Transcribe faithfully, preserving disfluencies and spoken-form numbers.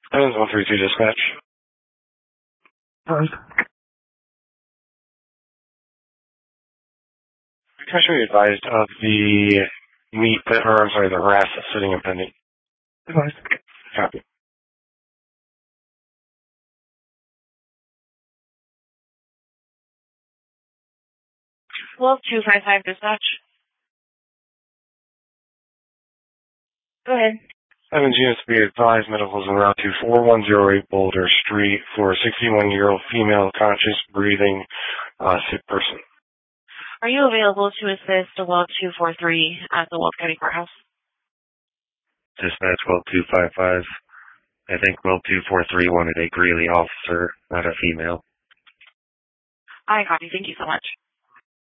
Evans one three two dispatch. Hello. I should be advised of the meet, that, or I'm sorry, the harass that's sitting and pending. Advised. Copy. twelve two five five dispatch. Go ahead. Evans units to be advised, medicals en route to four one zero eight Boulder Street for a sixty-one-year-old female conscious breathing uh, sick person. Are you available to assist the twelve two four three at the Weld County Courthouse? Dispatch twelve two five five. I think twelve two four three wanted a Greeley officer, not a female. I copy. Thank you so much.